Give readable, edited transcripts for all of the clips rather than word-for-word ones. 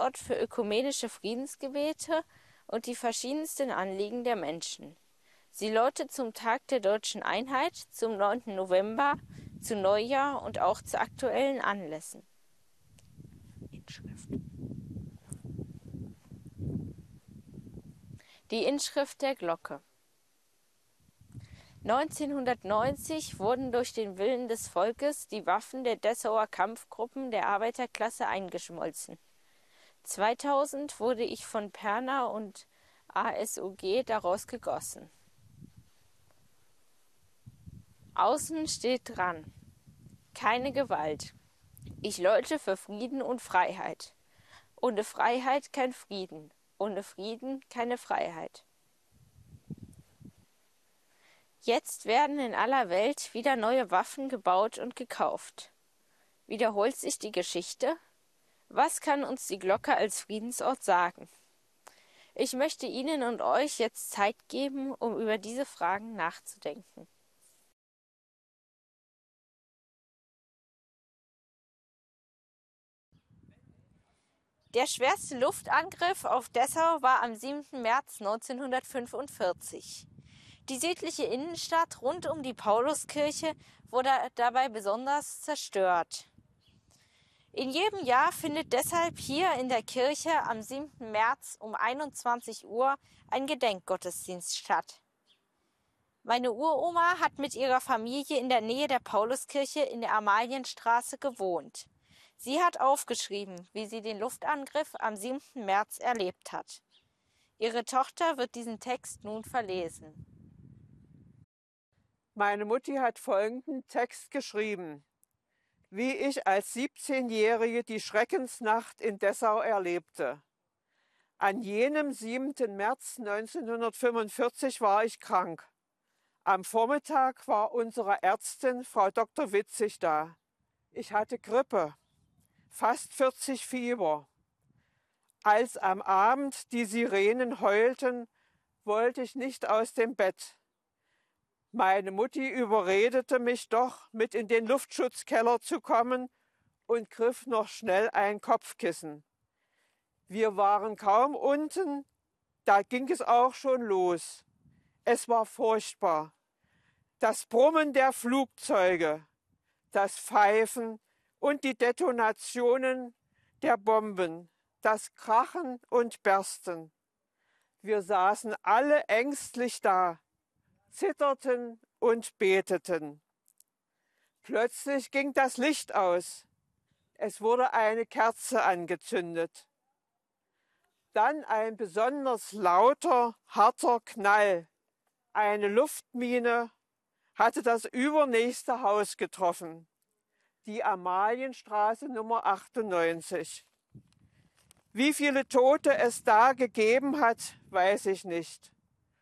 Ort für ökumenische Friedensgebete und die verschiedensten Anliegen der Menschen. Sie läutet zum Tag der Deutschen Einheit, zum 9. November, zu Neujahr und auch zu aktuellen Anlässen. Inschrift. Die Inschrift der Glocke. 1990 wurden durch den Willen des Volkes die Waffen der Dessauer Kampfgruppen der Arbeiterklasse eingeschmolzen. 2000 wurde ich von Perna und ASUG daraus gegossen. Außen steht dran: keine Gewalt. Ich läute für Frieden und Freiheit. Ohne Freiheit kein Frieden, ohne Frieden keine Freiheit. Jetzt werden in aller Welt wieder neue Waffen gebaut und gekauft. Wiederholt sich die Geschichte? Was kann uns die Glocke als Friedensort sagen? Ich möchte Ihnen und euch jetzt Zeit geben, um über diese Fragen nachzudenken. Der schwerste Luftangriff auf Dessau war am 7. März 1945. Die südliche Innenstadt rund um die Pauluskirche wurde dabei besonders zerstört. In jedem Jahr findet deshalb hier in der Kirche am 7. März um 21 Uhr ein Gedenkgottesdienst statt. Meine Uroma hat mit ihrer Familie in der Nähe der Pauluskirche in der Amalienstraße gewohnt. Sie hat aufgeschrieben, wie sie den Luftangriff am 7. März erlebt hat. Ihre Tochter wird diesen Text nun verlesen. Meine Mutti hat folgenden Text geschrieben: Wie ich als 17-Jährige die Schreckensnacht in Dessau erlebte. An jenem 7. März 1945 war ich krank. Am Vormittag war unsere Ärztin, Frau Dr. Witzig, da. Ich hatte Grippe, fast 40 Fieber. Als am Abend die Sirenen heulten, wollte ich nicht aus dem Bett. Meine Mutti überredete mich doch, mit in den Luftschutzkeller zu kommen und griff noch schnell ein Kopfkissen. Wir waren kaum unten, da ging es auch schon los. Es war furchtbar. Das Brummen der Flugzeuge, das Pfeifen und die Detonationen der Bomben, das Krachen und Bersten. Wir saßen alle ängstlich da, zitterten und beteten. Plötzlich ging das Licht aus. Es wurde eine Kerze angezündet. Dann ein besonders lauter, harter Knall. Eine Luftmine hatte das übernächste Haus getroffen, die Amalienstraße Nummer 98. Wie viele Tote es da gegeben hat, weiß ich nicht.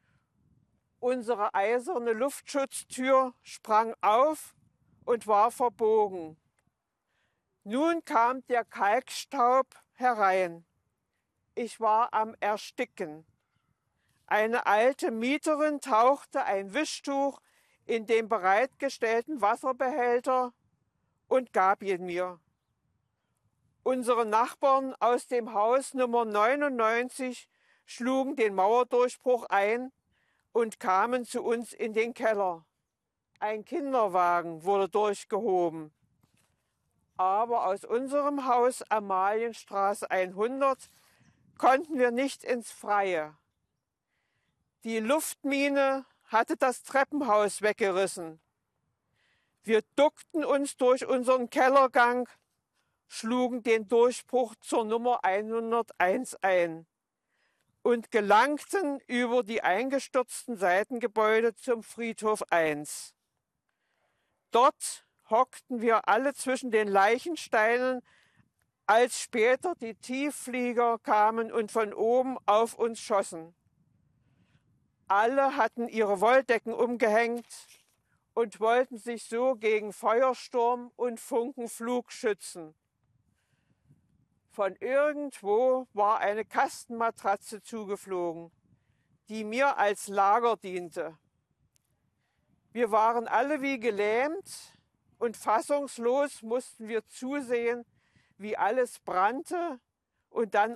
Unsere eiserne Luftschutztür sprang auf und war verbogen. Nun kam der Kalkstaub herein. Ich war am Ersticken. Eine alte Mieterin tauchte ein Wischtuch in den bereitgestellten Wasserbehälter und gab ihn mir. Unsere Nachbarn aus dem Haus Nummer 99 schlugen den Mauerdurchbruch ein und kamen zu uns in den Keller. Ein Kinderwagen wurde durchgehoben. Aber aus unserem Haus Amalienstraße 100 konnten wir nicht ins Freie. Die Luftmine hatte das Treppenhaus weggerissen. Wir duckten uns durch unseren Kellergang, schlugen den Durchbruch zur Nummer 101 ein und gelangten über die eingestürzten Seitengebäude zum Friedhof 1. Dort hockten wir alle zwischen den Leichensteinen, als später die Tiefflieger kamen und von oben auf uns schossen. Alle hatten ihre Wolldecken umgehängt und wollten sich so gegen Feuersturm und Funkenflug schützen. Von irgendwo war eine Kastenmatratze zugeflogen, die mir als Lager diente. Wir waren alle wie gelähmt und fassungslos mussten wir zusehen, wie alles brannte und dann